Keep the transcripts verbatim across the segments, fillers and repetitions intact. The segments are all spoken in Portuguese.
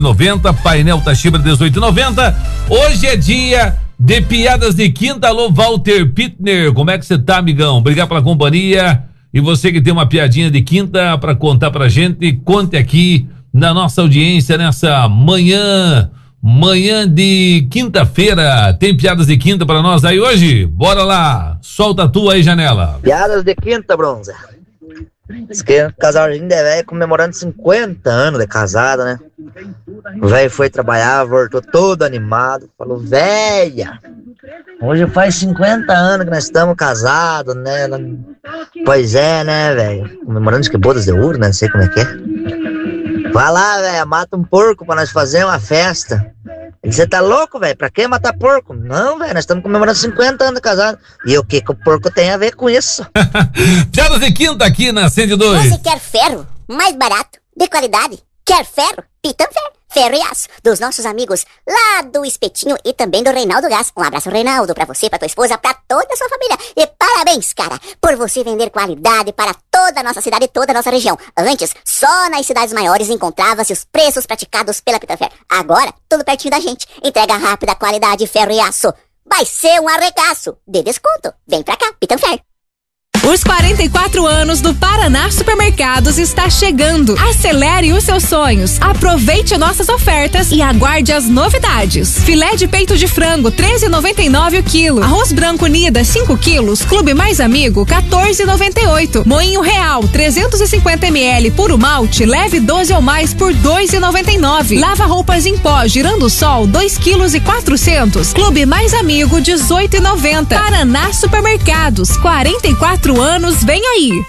noventa, painel Toshiba dezoito e noventa. Hoje é dia de piadas de quinta. Alô, Walter Pittner, como é que você tá, amigão? Obrigado pela companhia. E você que tem uma piadinha de quinta pra contar pra gente, conte aqui na nossa audiência nessa manhã, manhã de quinta-feira. Tem piadas de quinta pra nós aí hoje? Bora lá, solta a tua aí, Janela. Piadas de quinta, Bronza. Diz que o casalzinho de velho comemorando cinquenta anos de casado, né? O velho foi trabalhar, voltou todo animado, falou: véia, hoje faz cinquenta anos que nós estamos casados, né? Pois é, né, velho? Comemorando que bodas de ouro, né? Não sei como é que é. Vai lá, velho, mata um porco pra nós fazer uma festa. Você tá louco, velho? Pra que matar porco? Não, velho, nós estamos comemorando cinquenta anos de casado. E o que que o porco tem a ver com isso? Piadas de quinta aqui na cento e dois. Você quer ferro? Mais barato, de qualidade. Quer ferro? Pitanfer, ferro e aço. Dos nossos amigos lá do Espetinho e também do Reinaldo Gás. Um abraço, Reinaldo, pra você, pra tua esposa, pra toda a sua família. E parabéns, cara, por você vender qualidade para toda a nossa cidade e toda a nossa região. Antes, só nas cidades maiores encontrava-se os preços praticados pela Pitanfer. Agora, tudo pertinho da gente. Entrega rápida, qualidade, ferro e aço. Vai ser um arregaço de desconto. Vem pra cá, Pitanfer. Os quarenta e quatro anos do Paraná Supermercados está chegando. Acelere os seus sonhos. Aproveite nossas ofertas e aguarde as novidades. Filé de peito de frango, treze reais e noventa e nove centavos o quilo. Arroz branco Nida, cinco quilos. Clube Mais Amigo, quatorze reais e noventa e oito centavos. Moinho Real, trezentos e cinquenta mililitros. Puro malte, leve doze ou mais por dois reais e noventa e nove centavos. Lava roupas em pó, Girando Sol, dois quilos e quatrocentos. Clube Mais Amigo, dezoito reais e noventa centavos. Paraná Supermercados, quarenta e quatro anos, vem aí.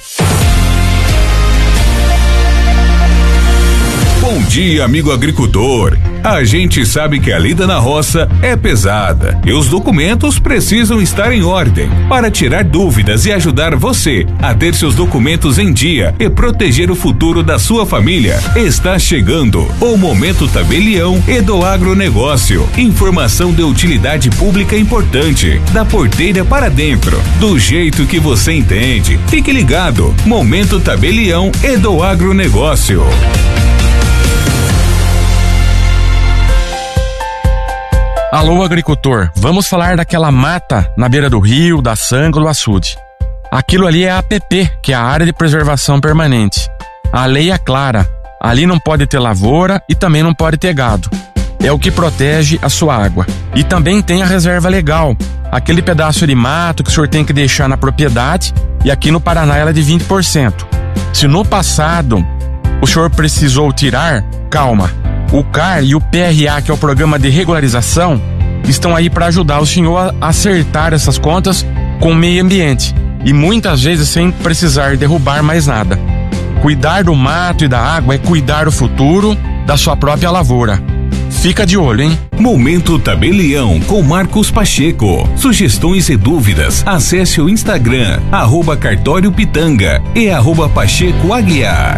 Bom dia, amigo agricultor. A gente sabe que a lida na roça é pesada e os documentos precisam estar em ordem. Para tirar dúvidas e ajudar você a ter seus documentos em dia e proteger o futuro da sua família, está chegando o Momento Tabelião e do Agronegócio. Informação de utilidade pública importante, da porteira para dentro, do jeito que você entende. Fique ligado, Momento Tabelião e do Agronegócio. Alô, agricultor, vamos falar daquela mata na beira do rio, da sanga ou do açude. Aquilo ali é a A P P, que é a Área de Preservação Permanente. A lei é clara, ali não pode ter lavoura e também não pode ter gado. É o que protege a sua água. E também tem a reserva legal, aquele pedaço de mato que o senhor tem que deixar na propriedade, e aqui no Paraná ela é de vinte por cento. Se no passado o senhor precisou tirar, calma. O C A R e o P R A, que é o Programa de Regularização, estão aí para ajudar o senhor a acertar essas contas com o meio ambiente e muitas vezes sem precisar derrubar mais nada. Cuidar do mato e da água é cuidar do futuro da sua própria lavoura. Fica de olho, hein? Momento Tabelião com Marcos Pacheco. Sugestões e dúvidas, acesse o Instagram, arroba Cartório Pitanga e arroba Pacheco Aguiar.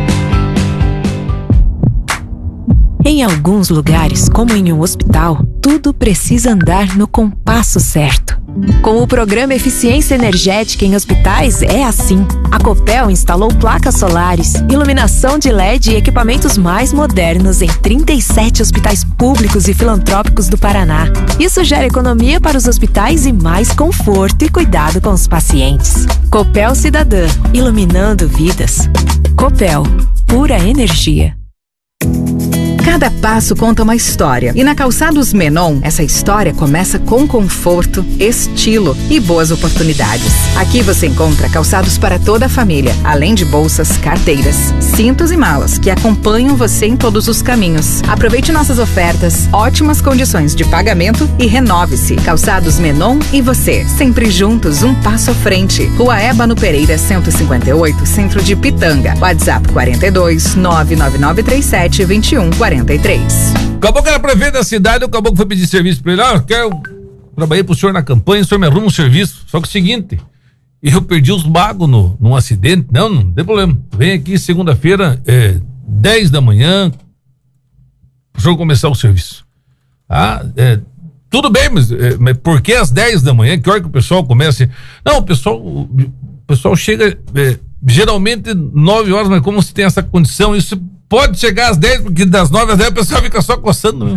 Em alguns lugares, como em um hospital, tudo precisa andar no compasso certo. Com o programa Eficiência Energética em Hospitais, é assim. A Copel instalou placas solares, iluminação de L E D e equipamentos mais modernos em trinta e sete hospitais públicos e filantrópicos do Paraná. Isso gera economia para os hospitais e mais conforto e cuidado com os pacientes. Copel Cidadã, iluminando vidas. Copel, pura energia. Cada passo conta uma história e na Calçados Menon, essa história começa com conforto, estilo e boas oportunidades. Aqui você encontra calçados para toda a família, além de bolsas, carteiras, cintos e malas que acompanham você em todos os caminhos. Aproveite nossas ofertas, ótimas condições de pagamento e renove-se. Calçados Menon e você, sempre juntos, um passo à frente. Rua Ébano Pereira, cento e cinquenta e oito, Centro de Pitanga. WhatsApp quarenta e dois, nove nove nove três sete, dois um quatro três. Acabou que era prefeito da cidade, o caboclo foi pedir serviço pra ele. Ah, eu quero, trabalhei pro senhor na campanha, o senhor me arruma um serviço. Só que é o seguinte, eu perdi os bagos no, num acidente. Não, não tem problema. Vem aqui segunda-feira, é, dez da manhã, pro senhor começar o serviço. Ah, é, tudo bem, mas, é, mas por que às dez da manhã? Que hora que o pessoal começa? Não, o pessoal, o pessoal chega, é, geralmente nove horas, mas como se tem essa condição, isso pode chegar às dez, porque das nove às dez o pessoal fica só coçando.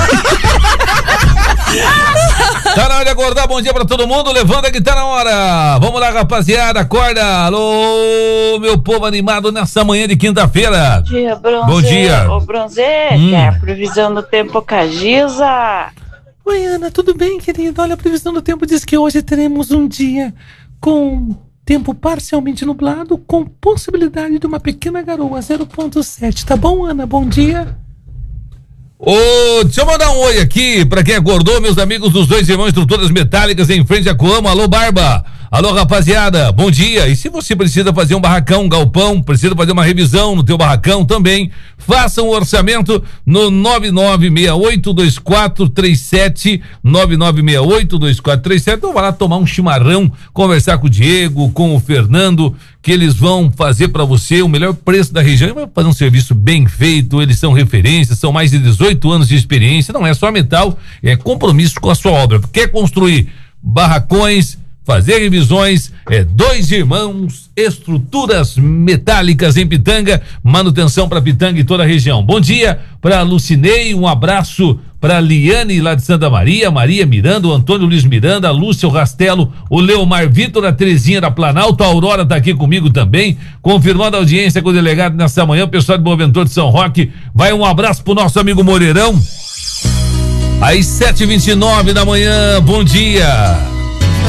Tá na hora de acordar, bom dia pra todo mundo, levanta que tá na hora. Vamos lá, rapaziada, acorda. Alô, meu povo animado nessa manhã de quinta-feira. Bom dia, Bronze. Bom dia. Ô, Bronze, Hum. que é a previsão do tempo com a Giza. Oi, Ana, tudo bem, querida? Olha, a previsão do tempo diz que hoje teremos um dia com tempo parcialmente nublado, com possibilidade de uma pequena garoa, zero ponto sete. Tá bom, Ana? Bom dia. Ô, deixa eu mandar um oi aqui pra quem acordou, meus amigos dos Dois Irmãos Estruturas Metálicas em frente a Coamo. Alô, Barba. Alô, rapaziada, bom dia. E se você precisa fazer um barracão, um galpão, precisa fazer uma revisão no teu barracão também, faça um orçamento no nove nove seis oito dois quatro três sete, nove nove seis oito dois quatro três sete. Então vai lá tomar um chimarrão, conversar com o Diego, com o Fernando, que eles vão fazer pra você o melhor preço da região e vai fazer um serviço bem feito. Eles são referência, são mais de dezoito anos de experiência, não é só metal, é compromisso com a sua obra. Quer construir barracões, fazer revisões, é Dois Irmãos Estruturas Metálicas em Pitanga, manutenção para Pitanga e toda a região. Bom dia para Lucinei, um abraço para Liane lá de Santa Maria, Maria Miranda, o Antônio Luiz Miranda, a Lúcia, o Rastelo, o Leomar Vitor, a Terezinha da Planalto, a Aurora tá aqui comigo também, confirmando a audiência com o delegado nessa manhã, o pessoal de Bom Aventura de São Roque. Vai um abraço pro nosso amigo Moreirão. Às sete e vinte e nove da manhã, bom dia.